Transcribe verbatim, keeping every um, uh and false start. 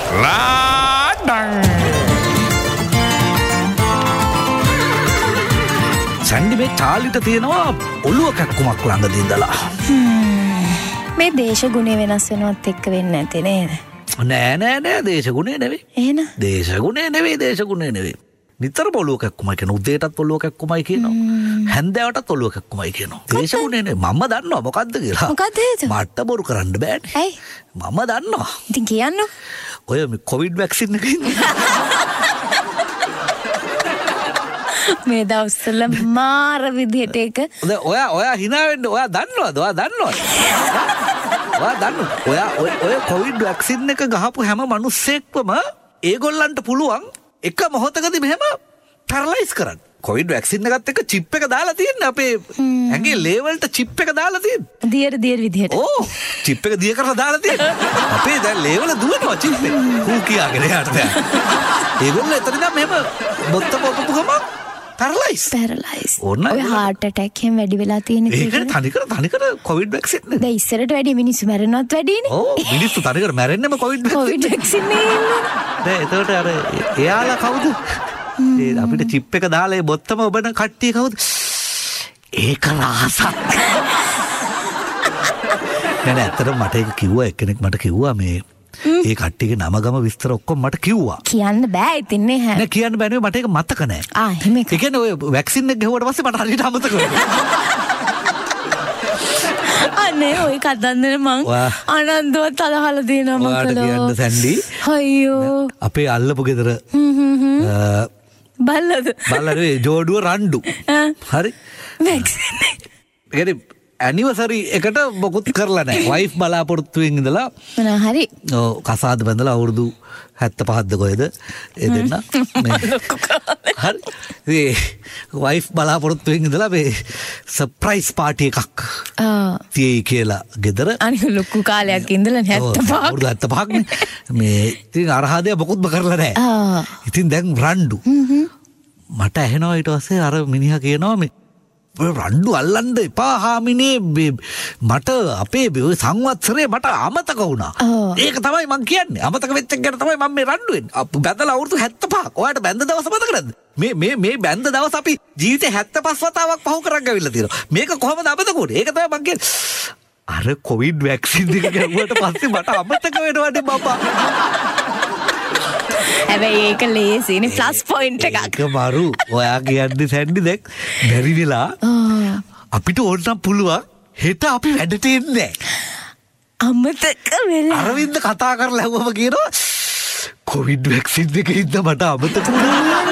Laden Sandy මේ චාලිට තියෙනවා ඔළුව කැක්කුමක් ළඟදී ඉඳලා. මේ දේශගුණය වෙනස් වෙනවත් එක්ක වෙන්නේ නැති නේද? නෑ නෑ නෑ දේශගුණය නෙවෙයි. එහෙනම් දේශගුණය නෙවෙයි දේශගුණය නෙවෙයි. නිතර ඔළුව කැක්කුමයි කියනවා. උදේටත් ඔළුව කැක්කුමයි කියනවා. හැන්දෑවටත් ඔළුව කැක්කුමයි කියනවා. දේශගුණය නෙවෙයි. මම දන්නවා මොකද්ද කියලා. මොකද්ද ඒක? මට බොරු කරන්න බෑනේ. ඇයි? මම දන්නවා. ඉතින් කියන්නෝ. ඔය කොවිඩ් වැක්සින් එක ඉන්නේ. මේ දවස්වල මාර විදිහට ඒක ඔයා ඔයා hina වෙන්න ඔයා දන්නවද? ඔයා දන්නවද? ඔයා දන්නවද? ඔයා ඔය ඔය කොවිඩ් වැක්සින් එක ගහපු හැම මිනිස්සෙක්වම ඒගොල්ලන්ට පුළුවන් එක මොහොතකදී මෙහෙම පැරලයිස් කරන්න. කොවිඩ් වැක්සින් එකත් එක්ක චිප් එක දාලා තියෙන්නේ අපේ ඇඟේ ලේවල්ට චිප් එක දාලා තියෙන්නේ. දියර දියර විදිහට. ඕ චිප් එක දිය කරලා දාලා තියෙන්නේ. අපේ දැන් ලේවල දුවනවා චිප් එක. හූ කියාගෙන යාට දැන්. ඒගොල්ලෝ එතන ඉඳන් මෙහෙම බොත්ත පොපපු ගමන් පැරලයිස්. පැරලයිස්. ඔය heart attack එහෙම වැඩි වෙලා තියෙන ඒක තනිකර තනිකර කොවිඩ් වැක්සින් නේ. දැන් ඉස්සරට වැඩි මිනිස්සු මැරෙනවත් වැඩිනේ. ඕ මිනිස්සු තනිකර මැරෙන්නම කොවිඩ් වැක්සින්. කොවිඩ් වැක්සින් නේ. දැන් එතකොට අර එයාලා කවුද? ඒ අපිට චිප් එක දාලා ඒ බොත්තම ඔබන කට්ටිය කවුද? ඒක රහසක්. නෑ නෑ අතට මට ඒක කිව්වා එක්කෙනෙක් මට කිව්වා මේ ඒ කට්ටියගේ නම ගම විස්තර ඔක්කොම මට කිව්වා. කියන්න බෑ ඉතින් නේ හැ. නෑ කියන්න බෑ නේ මට ඒක මතක නෑ. ආ එහෙම එක. ඒ කියන්නේ ඔය වැක්සින් එක ගහුවට පස්සේ මට හරියට අමතක වුණා. අනේ ඔය කතන්දර මං ආනන්දවත් අදහලා දෙනවා මොකද? ඔයාට කියන්න සැන්ඩි. අයියෝ. අපේ අල්ලපු ගෙදර බල්ලද? බල්ලද ජෝඩුව රණ්ඩු. හරි. වැක්සින් එක. ඒ ඇනිවර්සරි එකට මොකුත් කරලා නැහැ. වයිෆ් බලාපොරොත්තුවෙන් ඉඳලා මොනවා හරි. ඔව් කසාද බැඳලා අවුරුදු හැත්තෑපහක්ද කොහෙද? ඒ දෙන්න මේ හරි. ඒ වයිෆ් බලාපොරොත්තුවෙන් ඉඳලා මේ සර්ප්‍රයිස් පාටි එකක්. ආ. තියයි කියලා ගෙදර. අනික ලොකු කාලයක් ඉඳලා හැත්තෑපහක්. අවුරුදු හැත්තෑපහක් නේ. මේ ඉතින් අරහදේ මොකුත්ම කරලා නැහැ. ආ. ඉතින් දැන් රණ්ඩු. මට ඇහෙනවා ඊට පස්සේ අර මිනිහා කියනවා මේ රණ්ඩු අල්ලන්න එපා හාමිනේ මට අපේ සංවත්සරේ මට අමතක වුණා. ඒක තමයි මං කියන්නේ. අමතක වෙච්ච එක ගැන තමයි මම මේ රණ්ඩු වෙන්නේ. අපි බැඳලා අවුරුදු හැත්තෑපහක්. ඔයාලට බැඳ දවස මතක නැද්ද? මේ මේ මේ බැඳ දවස් අපි ජීවිතේ හැත්තෑපස් වතාවක් පහු කරන් ගවිලා තියෙනවා. මේක කොහොමද අමතක වුනේ? ඒක තමයි මං කියන්නේ. අර කොවිඩ් වැක්සින් එක ගැහුවට පස්සේ මට අමතක වෙනවනේ බබා. හැබැයි ඒක ලේසිනේ ප්ලස් පොයින්ට් එකක්. ඒක මරු. ඔයා කියන්නේ සැන්ඩි දැන් බැරි වෙලා අපිට ඕනනම් පුළුවන් හෙට අපි වැඩට එන්නේ නැහැ. අමතක වෙලා. අරවින්ද කතා කරලා ඇහුවම කියනවා කොවිඩ් වැක්සින් එකේ ඉඳ මට අමතක වුණා.